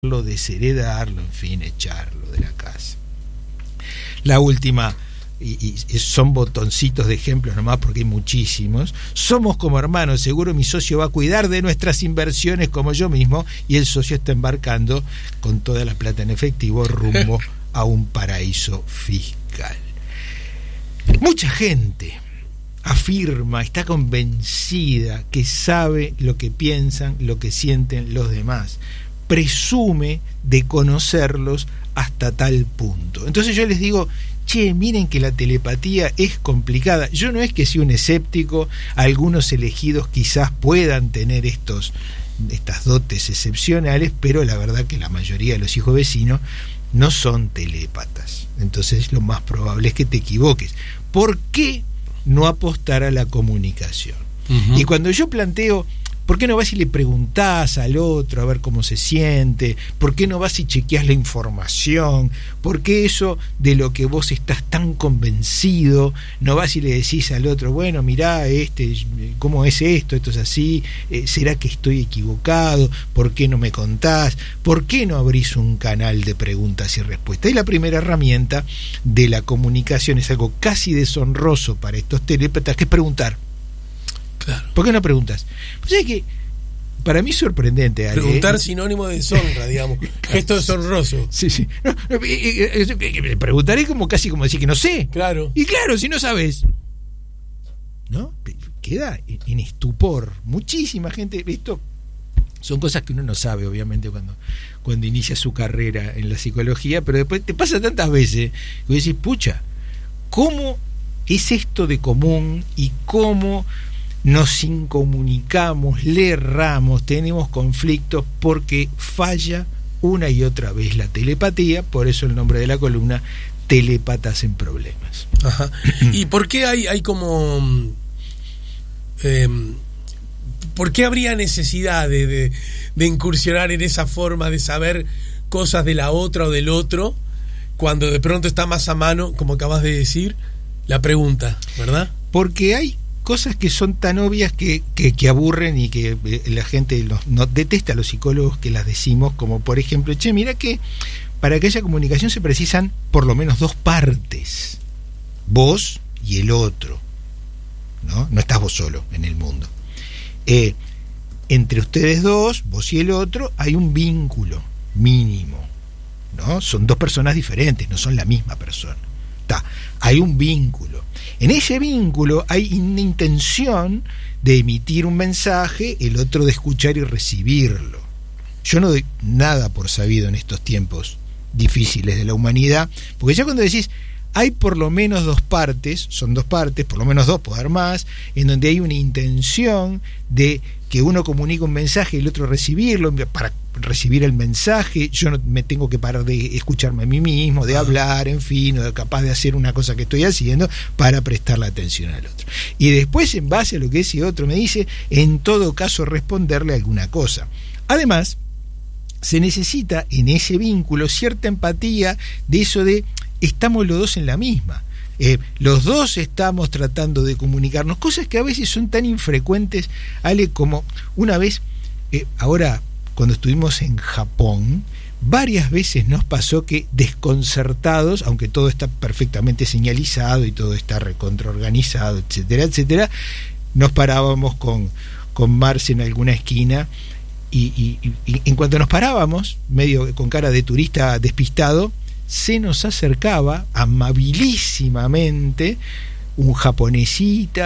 desheredarlo, en fin, echarlo de la casa. La última, y son botoncitos de ejemplos nomás porque hay muchísimos. Somos como hermanos, seguro mi socio va a cuidar de nuestras inversiones como yo mismo, y el socio está embarcando con toda la plata en efectivo rumbo a un paraíso fiscal. Mucha gente afirma, está convencida que sabe lo que piensan, lo que sienten los demás, presume de conocerlos hasta tal punto. Entonces yo les digo, che, miren que la telepatía es complicada. Yo no es que sea un escéptico, algunos elegidos quizás puedan tener estas dotes excepcionales, pero la verdad que la mayoría de los hijos vecinos no son telépatas. Entonces lo más probable es que te equivoques. ¿Por qué no apostar a la comunicación? Uh-huh. Y cuando yo planteo, ¿por qué no vas y le preguntás al otro a ver cómo se siente? ¿Por qué no vas y chequeás la información? ¿Por qué eso de lo que vos estás tan convencido, no vas y le decís al otro, bueno, mirá, ¿cómo es esto? Esto es así, ¿será que estoy equivocado? ¿Por qué no me contás? ¿Por qué no abrís un canal de preguntas y respuestas? Y la primera herramienta de la comunicación es algo casi deshonroso para estos telépatas, que es preguntar. Claro. ¿Por qué no preguntas? Pues es que para mí es sorprendente, Ale, preguntar sinónimo de deshonra, digamos. Gesto deshonroso. Sí. Preguntar es casi como decir que no sé. Claro. Y claro, si no sabes, ¿no? Queda en estupor. Muchísima gente. Esto son cosas que uno no sabe, obviamente, cuando inicia su carrera en la psicología, pero después te pasa tantas veces que decís, pucha, ¿cómo es esto de común y cómo nos incomunicamos, le erramos, tenemos conflictos porque falla una y otra vez la telepatía? Por eso el nombre de la columna, Telépatas en Problemas. Ajá. ¿Y por qué hay como por qué habría necesidad de incursionar en esa forma de saber cosas de la otra o del otro cuando de pronto está más a mano, como acabas de decir, la pregunta, ¿verdad? Porque hay cosas que son tan obvias que aburren y que la gente no detesta a los psicólogos que las decimos, como por ejemplo, che, mira que para que haya comunicación se precisan por lo menos dos partes, vos y el otro, no estás vos solo en el mundo, entre ustedes dos, vos y el otro, hay un vínculo mínimo, ¿no? Son dos personas diferentes, no son la misma persona. Hay un vínculo. En ese vínculo hay una intención de emitir un mensaje, el otro de escuchar y recibirlo. Yo no doy nada por sabido en estos tiempos difíciles de la humanidad, porque ya cuando decís hay por lo menos dos partes, son dos partes, por lo menos dos, puede haber más, en donde hay una intención de que uno comunica un mensaje y el otro recibirlo. Para recibir el mensaje yo no me tengo que parar de escucharme a mí mismo, de hablar, en fin, o de capaz de hacer una cosa que estoy haciendo para prestarle atención al otro. Y después, en base a lo que ese otro me dice, en todo caso responderle alguna cosa. Además, se necesita en ese vínculo cierta empatía, de eso de estamos los dos en la misma. Los dos estamos tratando de comunicarnos, cosas que a veces son tan infrecuentes, Ale, como una vez, ahora cuando estuvimos en Japón, varias veces nos pasó que desconcertados, aunque todo está perfectamente señalizado y todo está recontraorganizado, etcétera, etcétera, nos parábamos con Marce en alguna esquina y en cuanto nos parábamos, medio con cara de turista despistado, se nos acercaba amabilísimamente un japonesito,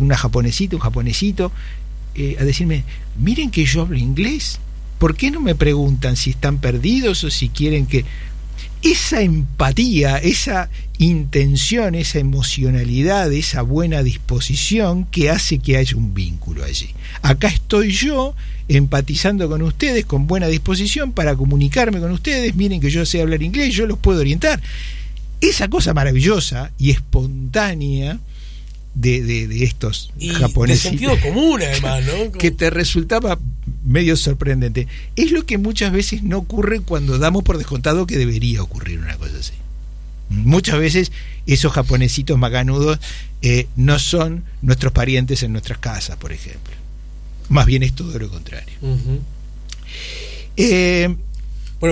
a decirme, miren que yo hablo inglés, ¿por qué no me preguntan si están perdidos o si quieren que...? Esa empatía, esa intención, esa emocionalidad, esa buena disposición que hace que haya un vínculo allí. Acá estoy yo empatizando con ustedes, con buena disposición para comunicarme con ustedes, miren que yo sé hablar inglés, yo los puedo orientar. Esa cosa maravillosa y espontánea de estos japoneses, de sentido común además, ¿no? que te resultaba medio sorprendente, es lo que muchas veces no ocurre cuando damos por descontado que debería ocurrir una cosa así. Muchas veces esos japonesitos macanudos no son nuestros parientes en nuestras casas, por ejemplo. Más bien es todo lo contrario. Uh-huh.